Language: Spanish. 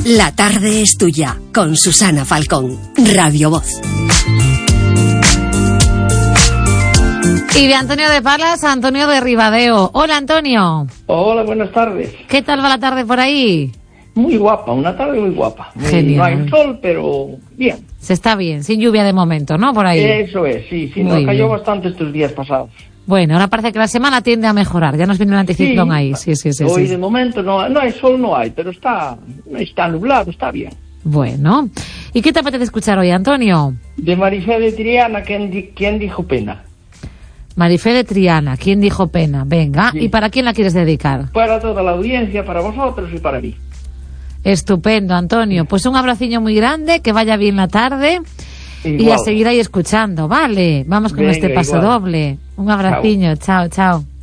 La tarde es tuya, con Susana Falcón, Radio Voz. Y de Antonio de Palas a Antonio de Ribadeo. Hola, Antonio. Hola, buenas tardes. ¿Qué tal va la tarde por ahí? Muy guapa, una tarde muy guapa. Genial. No hay sol, pero bien. Se está bien, sin lluvia de momento, ¿no? Por ahí. Eso es, sí, Muy nos cayó bien. bastante estos días pasados. Bueno, ahora parece que la semana tiende a mejorar. Ya nos viene el anticiclón ahí. Sí. Hoy de momento no hay sol, no hay, pero está nublado, está bien. Bueno, ¿y qué te apetece escuchar hoy, Antonio? De Marifé de Triana, ¿quién dijo pena? Marifé de Triana, ¿quién dijo pena? Venga, Sí. ¿Y para quién la quieres dedicar? Para toda la audiencia, para vosotros y para mí. Estupendo, Antonio. Pues un abraciño muy grande, que vaya bien la tarde. Y Igual. a seguir ahí escuchando, ¿vale? Vamos con Venga, este paso igual. doble. Un abraciño, chao.